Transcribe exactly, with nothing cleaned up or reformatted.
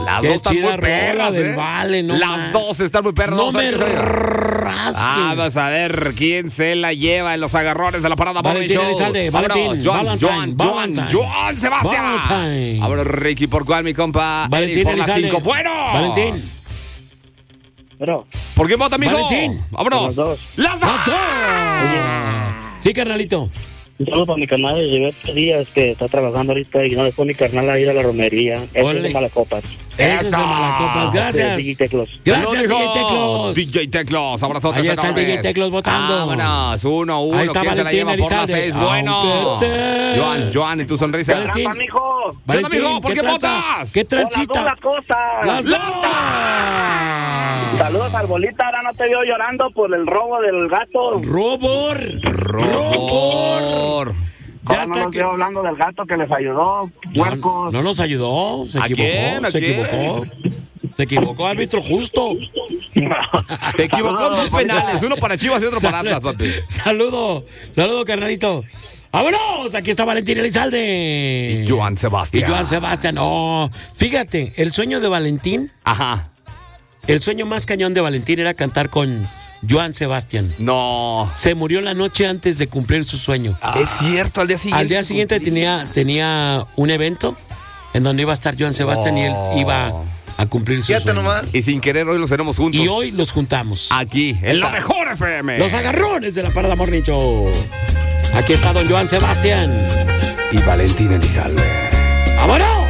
Las Qué dos están chida muy perras, rola del ¿eh? Vale, no Las más. dos están muy perras. No Vamos a me ver qué se- rasques. Ah, vamos a ver quién se la lleva en los agarrones de la parada Morning Valentín Show. Elizalde, Vámonos, Valentín, Joan, Valentine, Joan, Joan, Valentine. Joan Sebastián. Valentine. Vámonos, Ricky, ¿por cuál, mi compa? Valentín Eric, por las Elizalde. cinco. Bueno. Valentín. Pero, ¿Por qué vota, mijo? Valentín. Vámonos. Las dos. Las dos. ¡Las dos! Sí, carnalito. un saludo para mi carnal de Gilberto Díaz, que está trabajando ahorita y no dejó mi carnal a ir a la romería. Ese Órale. es de Malacopas. Ese es de ¡Eso! Malacopas. Gracias. De D J Teclos. Gracias, Saludos, D J hijo. Teclos. D J Teclos, abrazotes Ahí está el enormes. D J Teclos votando. Vámonos, uno, uno. Ahí está ¿Quién se la Valentín lleva por las Elizalde. seis? Bueno. Aunque te- Joan, Joan, ¿y tu sonrisa? Valentín. ¡Trampa, mijo! ¿Qué onda, mijo? ¿Por qué tranza? votas? ¿Qué Por las transita? dos las cosas. ¡Las ¡Las dos! Saludos al bolita, ahora no te veo llorando por el robo del gato. ¡Robor! Robor. Ya Ahora no está nos que... veo hablando del gato que les ayudó. No, Puercos. no nos ayudó, se ¿A equivocó, quién? ¿A se quién? equivocó. Se equivocó, árbitro justo. Te equivocó en dos penales, uno para Chivas y otro para Atlas, papi. Saludo, saludo, carnalito. ¡Vámonos! Aquí está Valentín Elizalde. Y Joan Sebastián. Y Joan Sebastián, no. Fíjate, el sueño de Valentín, Ajá. el sueño más cañón de Valentín era cantar con Joan Sebastián. No. Se murió la noche antes de cumplir su sueño. Es cierto, al día siguiente. Al día siguiente tenía, tenía un evento en donde iba a estar Joan Sebastián y él iba a cumplir su Fíjate sueño. nomás. Y sin querer hoy los tenemos juntos. Y hoy los juntamos. Aquí, en la mejor F M. Los agarrones de la Parada Morning Show. Aquí está don Joan Sebastián. Y Valentín Elizalde. ¡Vámonos!